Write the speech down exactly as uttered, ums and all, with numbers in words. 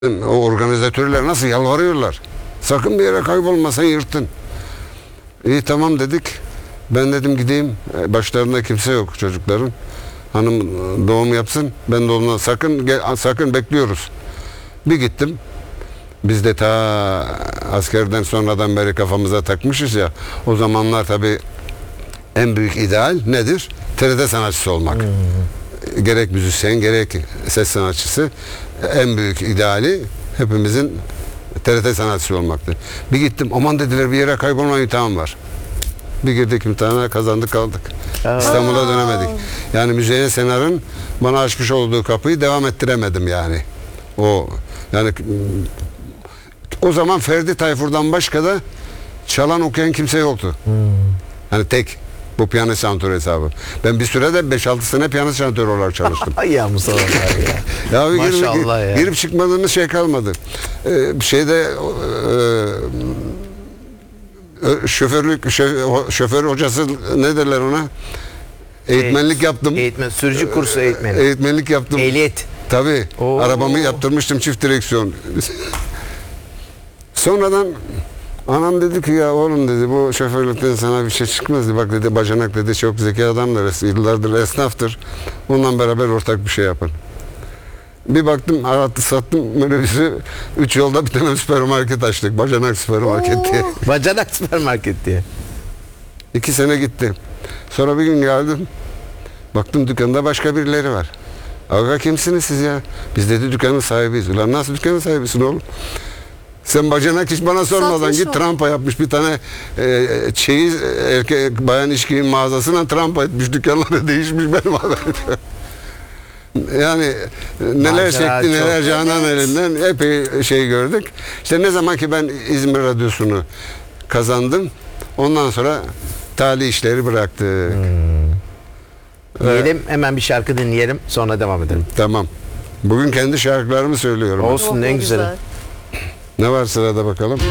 O organizatörler nasıl yalvarıyorlar. Sakın bir yere kaybolma, sen yırttın. İyi tamam dedik. Ben dedim gideyim. Başlarında kimse yok çocukların. Hanım doğum yapsın. Ben de onunla sakın gel, sakın bekliyoruz. Bir gittim. Biz de ta askerden sonradan beri kafamıza takmışız ya. O zamanlar tabii en büyük ideal nedir? T R T sanatçısı olmak. Hmm. Gerek müzisyen gerek ses sanatçısı, en büyük ideali hepimizin T R T sanatçısı olmaktı. Bir gittim, aman dediler bir yere kaybolma imtihan var. Bir girdik imtihana, kazandık kaldık. Aa. İstanbul'a dönemedik. Yani Müzeyyen Senar'ın bana açmış olduğu kapıyı devam ettiremedim yani. O yani o zaman Ferdi Tayfur'dan başka da çalan okuyan kimse yoktu. Hmm. Hani tek bu piyano şantör hesabı. Ben bir sürede beş altı sene piyano şantör olarak çalıştım. ya Mustafa ya. ya Maşallah girip, ya. Girip çıkmadığımız şey kalmadı. Ee, şeyde e, şoförlük şoför, şoför hocası ne derler ona? Eğitmenlik yaptım. Eğitmen, sürücü kursu eğitmeni. Eğitmenlik yaptım. Ehliyet. Tabii. Oo. Arabamı yaptırmıştım çift direksiyon. Sonradan anam dedi ki ya oğlum dedi bu şoförlükten sana bir şey çıkmaz dedi. Bak dedi bacanak dedi çok zeki adamdır. Yıllardır esnaftır. Onunla beraber ortak bir şey yapın. Bir baktım arattı sattım minibüsü. Üç yolda bir tane süpermarket açtık. Bacanak süpermarket diye. Bacanak süpermarket diye. İki sene gitti. Sonra bir gün geldim. Baktım dükkanda başka birileri var. Aga kimsiniz siz ya? Biz dedi dükkanın sahibiyiz. Ulan nasıl dükkanın sahibisin oğlum? Sen bacanak hiç bana sormadan satmış git o. Trampa yapmış bir tane e, çeyiz erkek bayan içkinin mağazasına trampa etmiş, dükkanları değişmiş benim haberim. Yani neler Macera çekti neler Canan evet. Elinden epey şey gördük. İşte ne zaman ki ben İzmir Radyosu'nu kazandım ondan sonra tali işleri bıraktı. Hmm. Diyelim ee, hemen bir şarkı dinleyelim sonra devam edelim. Tamam. Bugün kendi şarkılarımı söylüyorum. Olsun en güzeli. Ne var sırada bakalım?